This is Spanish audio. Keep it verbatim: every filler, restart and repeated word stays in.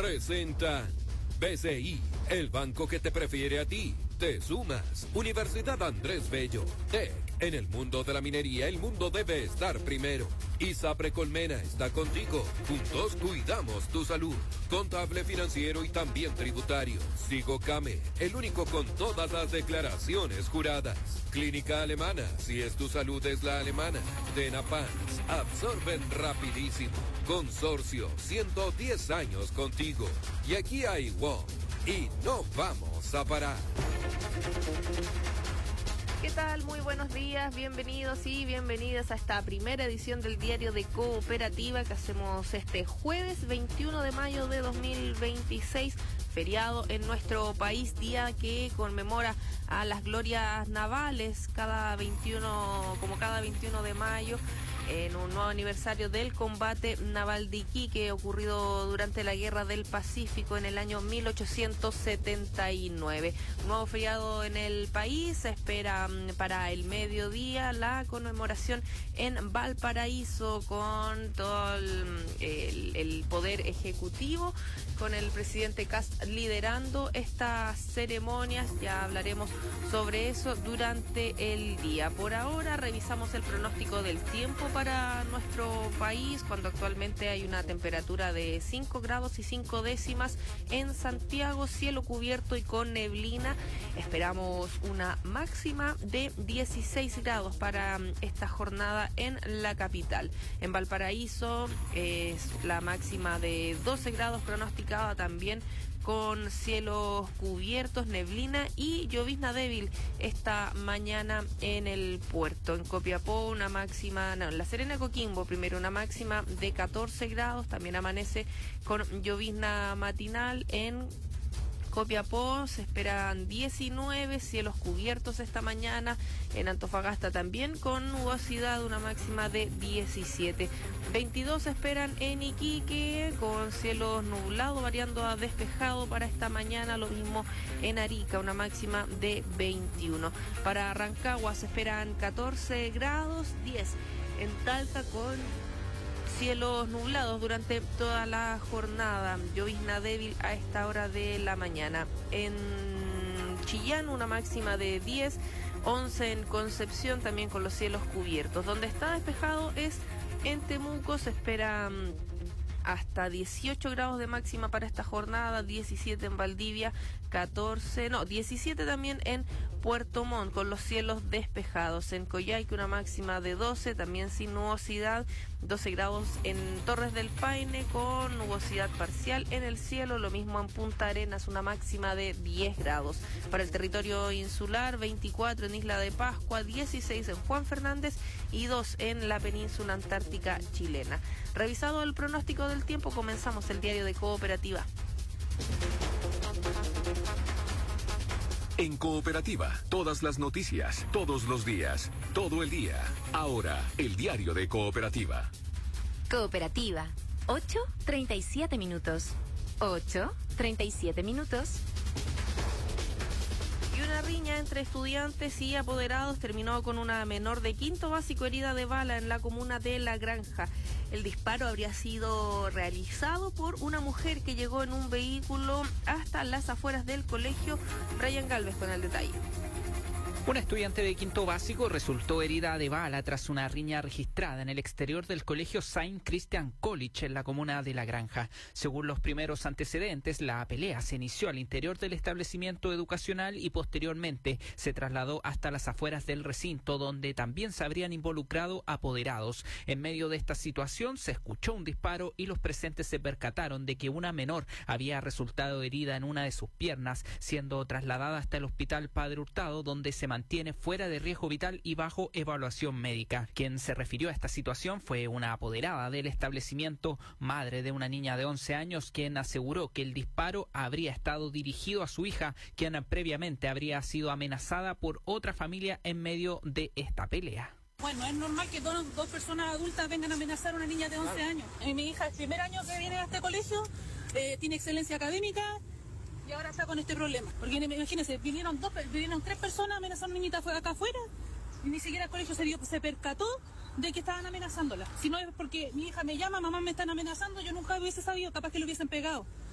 presenta B C I, el banco que te prefiere a ti. Te sumas. Universidad Andrés Bello. Tech. En el mundo de la minería, el mundo debe estar primero. ISAPRE Colmena está contigo. Juntos cuidamos tu salud. Contable, financiero y también tributario. Sigocame, el único con todas las declaraciones juradas. Clínica Alemana, si es tu salud es la alemana. Denapans, absorben rapidísimo. Consorcio, ciento diez años contigo. Y aquí hay WOM. Y no vamos a parar. ¿Qué tal? Muy buenos días, bienvenidos y bienvenidas a esta primera edición del Diario de Cooperativa que hacemos este jueves veintiuno de mayo de dos mil veintiséis, feriado en nuestro país, día que conmemora a las glorias navales cada veintiuno, como cada veintiuno de mayo, en un nuevo aniversario del combate naval de Iquique ocurrido durante la Guerra del Pacífico en el año mil ochocientos setenta y nueve. Nuevo feriado en el país, se espera para el mediodía la conmemoración en Valparaíso con todo el, el, el poder ejecutivo, con el presidente Kast liderando estas ceremonias. Ya hablaremos sobre eso durante el día. Por ahora revisamos el pronóstico del tiempo para nuestro país, cuando actualmente hay una temperatura de cinco grados y cinco décimas en Santiago, cielo cubierto y con neblina. Esperamos una máxima de dieciséis grados para esta jornada en la capital. En Valparaíso es la máxima de doce grados pronosticada también, con cielos cubiertos, neblina y llovizna débil esta mañana en el puerto. En Copiapó una máxima, no, en La Serena, Coquimbo primero una máxima de catorce grados, también amanece con llovizna matinal. En Copiapó se esperan diecinueve, cielos cubiertos esta mañana. En Antofagasta también con nubosidad, una máxima de diecisiete. veintidós se esperan en Iquique, con cielos nublados variando a despejado para esta mañana. Lo mismo en Arica, una máxima de veintiuno. Para Rancagua se esperan catorce grados, diez en Talca, con cielos nublados durante toda la jornada, llovizna débil a esta hora de la mañana. En Chillán una máxima de diez, once en Concepción también con los cielos cubiertos. Donde está despejado es en Temuco, se espera hasta dieciocho grados de máxima para esta jornada, diecisiete en Valdivia, catorce, no, diecisiete también en Puerto Montt con los cielos despejados. En Coyhaique una máxima de doce, también sin nubosidad, doce grados en Torres del Paine con nubosidad parcial en el cielo, lo mismo en Punta Arenas, una máxima de diez grados. Para el territorio insular, veinticuatro en Isla de Pascua, dieciséis en Juan Fernández y dos en la península antártica chilena. Revisado el pronóstico del tiempo, comenzamos el Diario de Cooperativa. En Cooperativa, todas las noticias, todos los días, todo el día. Ahora, el Diario de Cooperativa. Cooperativa, ocho treinta y siete minutos. ocho treinta y siete minutos. Y una riña entre estudiantes y apoderados terminó con una menor de quinto básico herida de bala en la comuna de La Granja. El disparo habría sido realizado por una mujer que llegó en un vehículo hasta las afueras del colegio. Brian Galvez con el detalle. Una estudiante de quinto básico resultó herida de bala tras una riña registrada en el exterior del colegio Saint Christian College en la comuna de La Granja. Según los primeros antecedentes, la pelea se inició al interior del establecimiento educacional y posteriormente se trasladó hasta las afueras del recinto, donde también se habrían involucrado apoderados. En medio de esta situación se escuchó un disparo y los presentes se percataron de que una menor había resultado herida en una de sus piernas, siendo trasladada hasta el hospital Padre Hurtado, donde se mantiene fuera de riesgo vital y bajo evaluación médica. Quien se refirió a esta situación fue una apoderada del establecimiento, madre de una niña de once años, quien aseguró que el disparo habría estado dirigido a su hija, quien previamente habría sido amenazada por otra familia en medio de esta pelea. Bueno, es normal que dos, dos personas adultas vengan a amenazar a una niña de once años. Eh, mi hija, el primer año que viene a este colegio, eh, tiene excelencia académica, y ahora está con este problema. Porque imagínense, vinieron dos, vinieron tres personas a amenazar a una niñita acá afuera y ni siquiera el colegio se dio, se percató de que estaban amenazándola. Si no es porque mi hija me llama, mamá me están amenazando, yo nunca hubiese sabido, capaz que lo hubiesen pegado.